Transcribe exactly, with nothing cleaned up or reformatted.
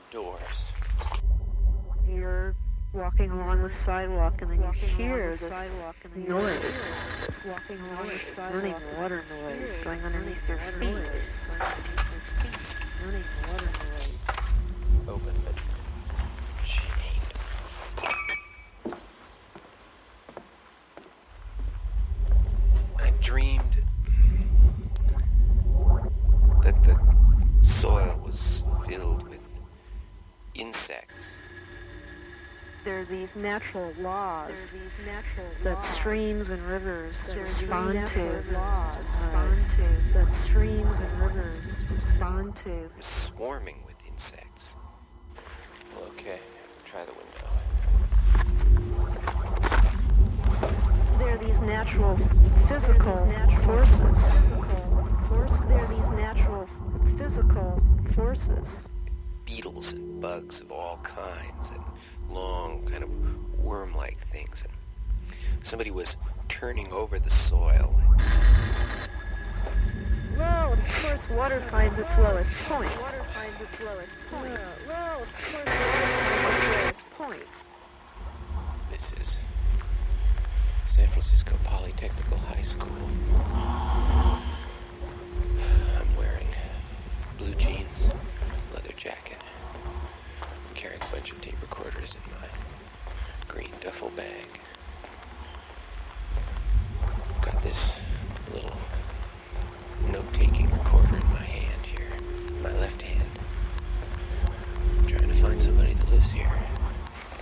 doors. You're walking along the sidewalk and then you hear this noise, walking along the sidewalk, running water noise going underneath your feet, running water noise. Open but chained. I dreamed that the soil was filled with insects. There are these natural laws that streams and rivers respond to, laws, respond to, that streams and rivers respond to. It was swarming with insects. Well, okay, try the window. There are these natural physical forces. There are these natural physical forces. Beetles and bugs of all kinds and long, kind of worm-like things. And somebody was turning over the soil. Well, of course, water finds its lowest point. Water finds its lowest point. Well, of course, water finds its lowest point. This is San Francisco Polytechnic.